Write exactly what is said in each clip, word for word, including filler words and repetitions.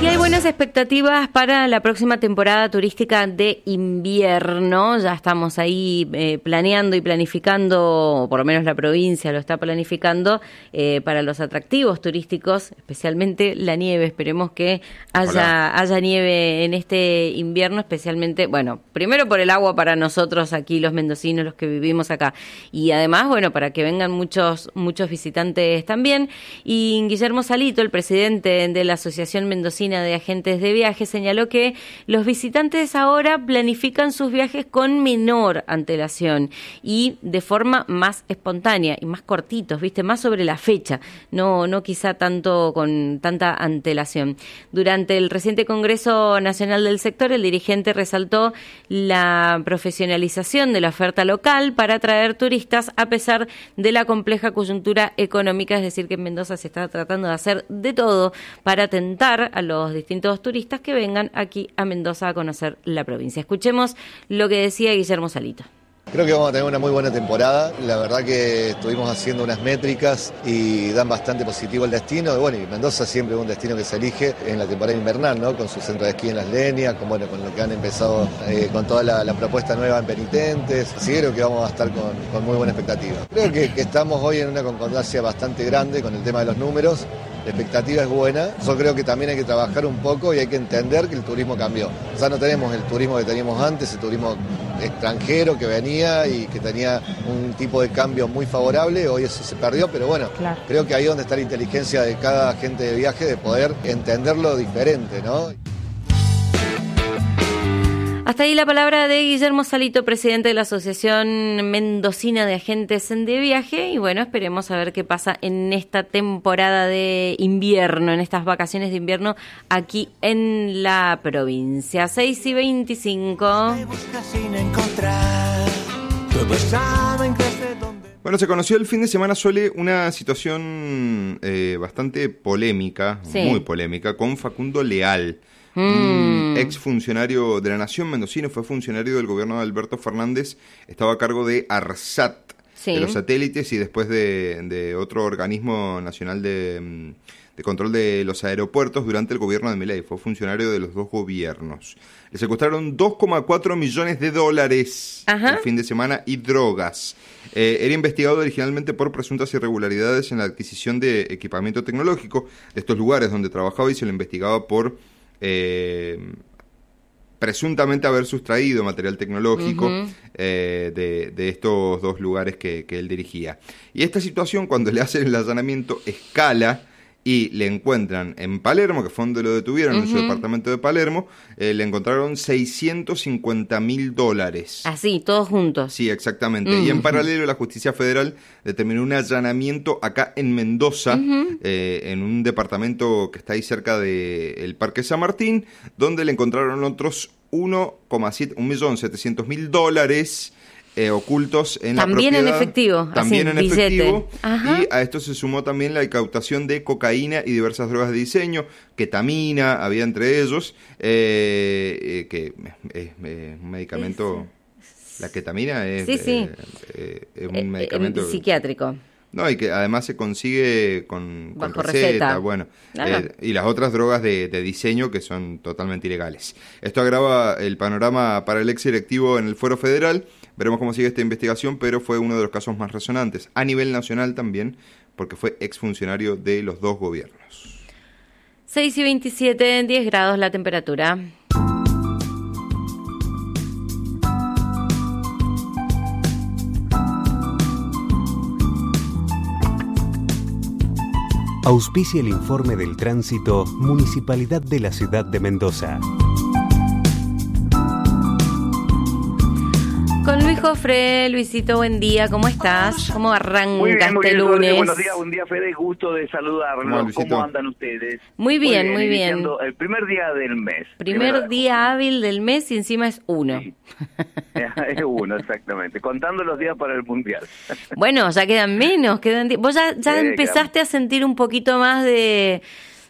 Y hay buenas expectativas para la próxima temporada turística de invierno. Ya estamos ahí eh, planeando y planificando, o por lo menos la provincia lo está planificando, eh, para los atractivos turísticos, especialmente la nieve. Esperemos que haya, haya nieve en este invierno, especialmente, bueno, primero por el agua para nosotros aquí, los mendocinos, los que vivimos acá. Y además, bueno, para que vengan muchos, muchos visitantes también. Y Guillermo Salito, el presidente de la Asociación Mendocina de Agentes de Viajes, señaló que los visitantes ahora planifican sus viajes con menor antelación y de forma más espontánea y más cortitos, viste, más sobre la fecha, no, no quizá tanto con tanta antelación. Durante el reciente Congreso Nacional del Sector, el dirigente resaltó la profesionalización de la oferta local para atraer turistas a pesar de la compleja coyuntura económica, es decir, que en Mendoza se está tratando de hacer de todo para tentar a los distintos turistas que vengan aquí a Mendoza a conocer la provincia. Escuchemos lo que decía Guillermo Salito. Creo que vamos a tener una muy buena temporada. La verdad que estuvimos haciendo unas métricas y dan bastante positivo el destino. Bueno, y Mendoza siempre es un destino que se elige en la temporada invernal, ¿no? Con su centro de esquí en Las Leñas, con, bueno, con lo que han empezado eh, con toda la, la propuesta nueva en Penitentes. Así que creo que vamos a estar con, con muy buena expectativa. Creo que, que estamos hoy en una concordancia bastante grande con el tema de los números. La expectativa es buena. Yo creo que también hay que trabajar un poco y hay que entender que el turismo cambió. Ya no tenemos el turismo que teníamos antes, el turismo extranjero que venía y que tenía un tipo de cambio muy favorable. Hoy eso se perdió, pero bueno, claro, creo que ahí es donde está la inteligencia de cada agente de viaje, de poder entenderlo diferente, ¿no? Hasta ahí la palabra de Guillermo Salito, presidente de la Asociación Mendocina de Agentes de Viaje. Y bueno, esperemos a ver qué pasa en esta temporada de invierno, en estas vacaciones de invierno aquí en la provincia. seis y veinticinco. Bueno, se conoció el fin de semana, Sole, una situación eh, bastante polémica, sí. muy polémica, con Facundo Leal. Un ex funcionario de la Nación mendocino, fue funcionario del gobierno de Alberto Fernández, estaba a cargo de ARSAT, sí. de los satélites y después de, de otro organismo nacional de, de control de los aeropuertos durante el gobierno de Milei. Fue funcionario de los dos gobiernos. Le secuestraron dos coma cuatro millones de dólares Ajá. el fin de semana y drogas. Eh, era investigado originalmente por presuntas irregularidades en la adquisición de equipamiento tecnológico de estos lugares donde trabajaba y se lo investigaba por Eh, presuntamente haber sustraído material tecnológico uh-huh. eh, de, de estos dos lugares que, que él dirigía. Y esta situación, cuando le hacen el allanamiento, escala y le encuentran en Palermo, que fue donde lo detuvieron, uh-huh. en su departamento de Palermo, eh, le encontraron seiscientos cincuenta mil dólares. Así, todos juntos. Sí, exactamente. Uh-huh. Y en paralelo, la Justicia Federal determinó un allanamiento acá en Mendoza, uh-huh. eh, en un departamento que está ahí cerca del Parque San Martín, donde le encontraron otros uno millón setecientos mil dólares Eh, ocultos en también la propiedad. En efectivo, también así, en billete. efectivo. Ajá. Y a esto se sumó también la incautación de cocaína y diversas drogas de diseño, ketamina, había entre ellos, eh, eh, que es eh, un medicamento... Es... La ketamina es, sí, sí. Eh, eh, es un medicamento... Eh, psiquiátrico. No, y que además se consigue con, con Bajo receta, receta. bueno, Claro. eh, y las otras drogas de, de diseño que son totalmente ilegales. Esto agrava el panorama para el ex directivo en el Fuero Federal. Veremos cómo sigue esta investigación, pero fue uno de los casos más resonantes. A nivel nacional también, porque fue exfuncionario de los dos gobiernos. seis y veintisiete, diez grados la temperatura. Auspicia el informe del tránsito Municipalidad de la Ciudad de Mendoza. Con Luis Jofre. Luisito, buen día, ¿cómo estás? ¿Cómo arranca muy bien, muy este bien, lunes? Buenos días, buen día, Fede, gusto de saludarlos. ¿Cómo, ¿Cómo andan ustedes? Muy bien, muy bien. Muy bien. El primer día del mes. Primer Primera... día hábil del mes y encima es uno. Sí. Es uno, exactamente. Contando los días para el Mundial. Bueno, ya quedan menos, quedan... Vos ya, ya sí, empezaste quedan... a sentir un poquito más de...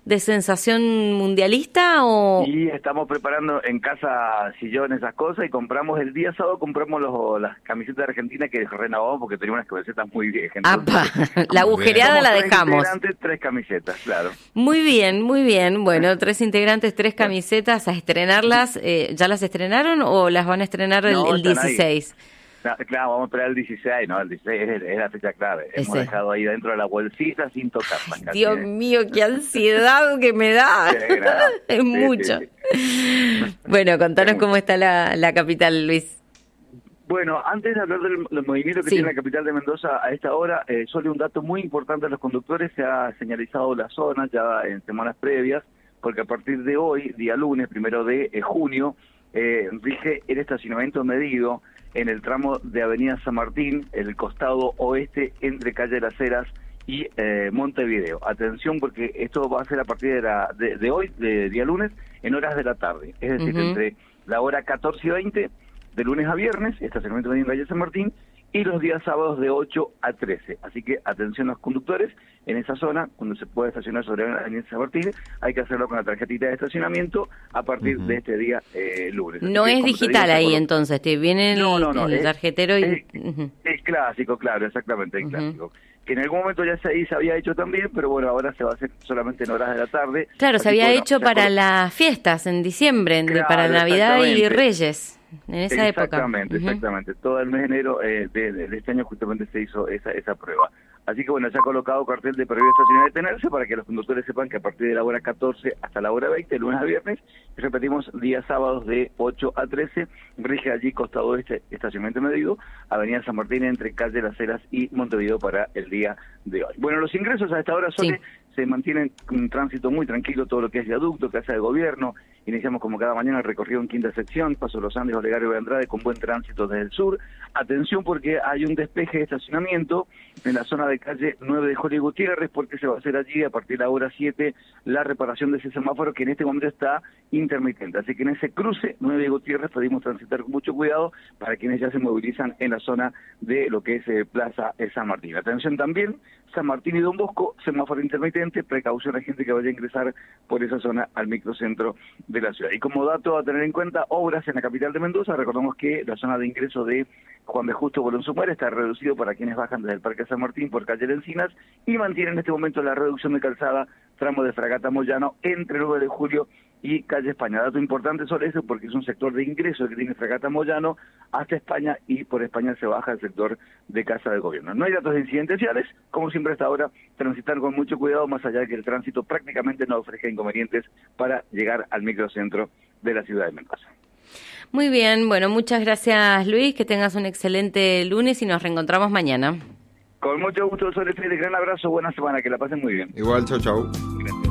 de sensación mundialista o...? Y estamos preparando en casa sillones, esas cosas, y compramos el día sábado, compramos los, las camisetas de Argentina que renovamos porque teníamos unas camisetas muy viejas. Entonces, ¡apa! La agujereada la dejamos. Tres integrantes, tres camisetas, claro. Muy bien, muy bien. Bueno, tres integrantes, tres camisetas, a estrenarlas. Eh, ¿Ya las estrenaron o las van a estrenar el, No, el dieciséis? No, claro, vamos a esperar el dieciséis, no, el dieciséis es, es la fecha clave. Ese. Hemos dejado ahí dentro de la bolsita sin tocarla. Casi, Dios ¿eh? mío, qué ansiedad que me da. Sí, nada. Es Sí, mucho. sí, sí. Bueno, contanos cómo está la, la capital, Luis. Bueno, antes de hablar del, del movimiento que Sí. tiene la capital de Mendoza a esta hora, eh, solo un dato muy importante a los conductores: se ha señalizado la zona ya en semanas previas, porque a partir de hoy, día lunes, primero de eh, junio, eh, rige el estacionamiento medido en el tramo de Avenida San Martín, el costado oeste entre Calle de las Heras y eh, Montevideo. Atención, porque esto va a ser a partir de, la, de, de hoy, de día lunes, en horas de la tarde. Es decir, Uh-huh. entre la hora catorce y veinte, de lunes a viernes, estacionamiento medido en Calle San Martín, y los días sábados de ocho a trece. Así que atención a los conductores en esa zona, cuando se puede estacionar sobre la Avenida San Martín, hay que hacerlo con la tarjetita de estacionamiento a partir Uh-huh. de este día eh, lunes. Así No que, es como te digital digo, ahí por- entonces, te viene el, No, no, no, el es- tarjetero y... es, Ujú. es clásico, claro, exactamente, es Ujú. clásico. Que en algún momento ya se, ahí se había hecho también, pero bueno, ahora se va a hacer solamente en horas de la tarde. Claro, Así se había que, bueno, hecho ya para con- las fiestas en diciembre, en- Claro, para Navidad y exactamente. Reyes, en esa época. Exactamente, Ujú. exactamente. Todo el mes de enero eh, de, de- de este año justamente se hizo esa, esa prueba. Así que bueno, se ha colocado cartel de prohibido estacionar y detenerse para que los conductores sepan que a partir de la hora catorce hasta la hora veinte, lunes a viernes, y repetimos, días sábados de ocho a trece, rige allí costado este estacionamiento medido, Avenida San Martín entre Calle Las Heras y Montevideo para el día de hoy. Bueno, los ingresos a esta hora son... Sí. Se mantienen un tránsito muy tranquilo, todo lo que es viaducto, Casa de Gobierno. Iniciamos como cada mañana el recorrido en Quinta Sección, Paso Los Andes, Olegario de Andrade, con buen tránsito desde el sur. Atención, porque hay un despeje de estacionamiento en la zona de calle nueve de Jorge Gutiérrez, porque se va a hacer allí a partir de la hora siete la reparación de ese semáforo que en este momento está intermitente. Así que en ese cruce nueve de Gutiérrez pedimos transitar con mucho cuidado para quienes ya se movilizan en la zona de lo que es eh, Plaza eh, San Martín. Atención también, San Martín y Don Bosco, semáforo intermitente, precaución a gente que vaya a ingresar por esa zona al microcentro de la ciudad. Y como dato a tener en cuenta, obras en la capital de Mendoza. Recordemos que la zona de ingreso de Juan B. Justo Bolón Sumar está reducido para quienes bajan desde el Parque San Martín por calle de Encinas, y mantiene en este momento la reducción de calzada tramo de Fragata Moyano entre nueve de julio y calle España. Dato importante sobre eso, porque es un sector de ingreso que tiene Fragata Moyano hasta España, y por España se baja el sector de Casa de Gobierno. No hay datos de incidentes viales, como siempre hasta ahora, transitar con mucho cuidado, más allá de que el tránsito prácticamente no ofrece inconvenientes para llegar al microcentro de la ciudad de Mendoza. Muy bien, bueno, muchas gracias, Luis, que tengas un excelente lunes y nos reencontramos mañana. Con mucho gusto, Sole Fede, gran abrazo, buena semana, que la pasen muy bien. Igual, chau, chau. Gracias.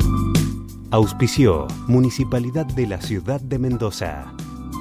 Auspició Municipalidad de la Ciudad de Mendoza.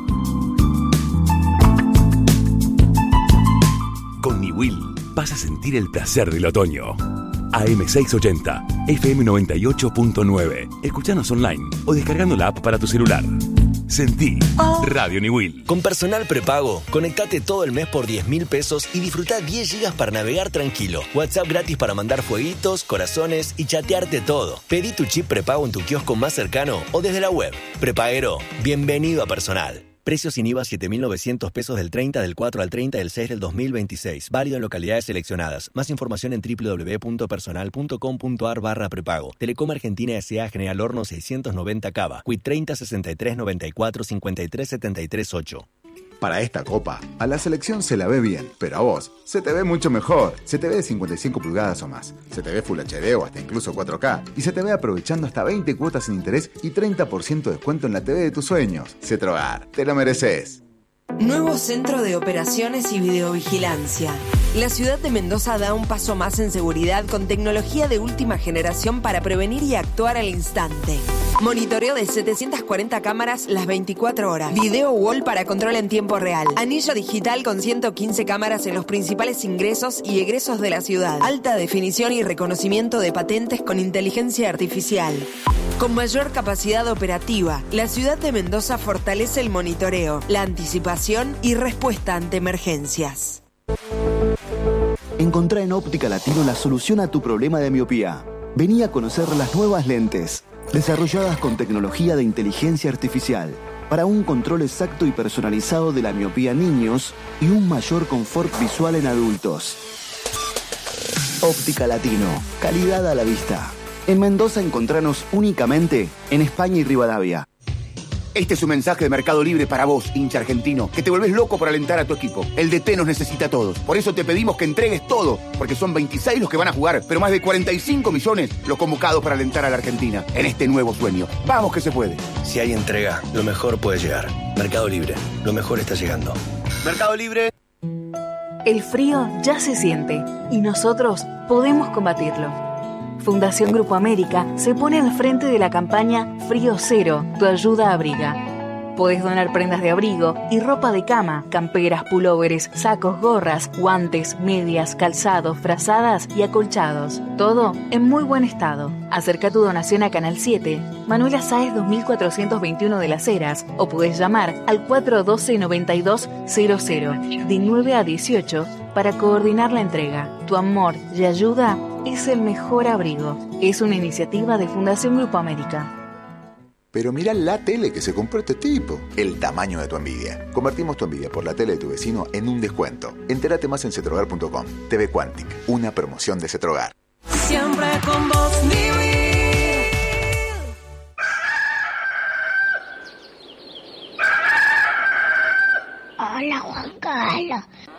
Con Niwil vas a sentir el placer del otoño. A M seiscientos ochenta, F M noventa y ocho punto nueve. Escuchanos online o descargando la app para tu celular. Sentí Radio Niwil. Con Personal Prepago, conectate todo el mes por diez mil pesos y disfruta diez gigas para navegar tranquilo. WhatsApp gratis para mandar fueguitos, corazones y chatearte todo. Pedí tu chip prepago en tu kiosco más cercano o desde la web. Prepaguero, bienvenido a Personal. Precios sin I V A siete mil novecientos pesos del treinta del cuatro al treinta del seis del dos mil veintiséis. Válido en localidades seleccionadas. Más información en doble u doble u doble u punto personal punto com punto a r barra prepago. Telecom Argentina S A General Horno seiscientos noventa Cava. Quit treinta sesenta y tres noventa y cuatro cincuenta y tres setenta y tres ocho. Para esta copa, a la selección se la ve bien, pero a vos se te ve mucho mejor. Se te ve de cincuenta y cinco pulgadas o más. Se te ve Full H D o hasta incluso cuatro K. Y se te ve aprovechando hasta veinte cuotas sin interés y treinta por ciento de descuento en la T V de tus sueños. Cetrogar, te lo mereces. Nuevo Centro de Operaciones y Videovigilancia. La ciudad de Mendoza da un paso más en seguridad con tecnología de última generación para prevenir y actuar al instante. Monitoreo de setecientas cuarenta cámaras las veinticuatro horas. Video wall para control en tiempo real. Anillo digital con ciento quince cámaras en los principales ingresos y egresos de la ciudad. Alta definición y reconocimiento de patentes con inteligencia artificial. Con mayor capacidad operativa, la ciudad de Mendoza fortalece el monitoreo, la anticipación y respuesta ante emergencias. Encontrá en Óptica Latino la solución a tu problema de miopía. Vení a conocer las nuevas lentes, desarrolladas con tecnología de inteligencia artificial, para un control exacto y personalizado de la miopía en niños y un mayor confort visual en adultos. Óptica Latino, calidad a la vista. En Mendoza encontranos únicamente en España y Rivadavia. Este es un mensaje de Mercado Libre para vos, hincha argentino, que te volvés loco por alentar a tu equipo. El D T nos necesita a todos. Por eso te pedimos que entregues todo, porque son veintiséis los que van a jugar, pero más de cuarenta y cinco millones los convocados para alentar a la Argentina en este nuevo sueño. ¡Vamos que se puede! Si hay entrega, lo mejor puede llegar. Mercado Libre, lo mejor está llegando. Mercado Libre. El frío ya se siente y nosotros podemos combatirlo. Fundación Grupo América se pone al frente de la campaña Frío Cero, tu ayuda abriga. Podés donar prendas de abrigo y ropa de cama, camperas, pulóveres, sacos, gorras, guantes, medias, calzados, frazadas y acolchados. Todo en muy buen estado. Acerca tu donación a Canal siete, Manuela Sáez dos mil cuatrocientos veintiuno de Las Heras, o podés llamar al cuatro uno dos, noventa y dos cero cero de nueve a dieciocho para coordinar la entrega. Tu amor y ayuda es el mejor abrigo. Es una iniciativa de Fundación Grupo América. Pero mirá la tele que se compró este tipo. El tamaño de tu envidia. Convertimos tu envidia por la tele de tu vecino en un descuento. Entérate más en cetrogar punto com. T V Quantic, una promoción de Cetrogar. Siempre con vos, vivir. Hola, Juan Carlos.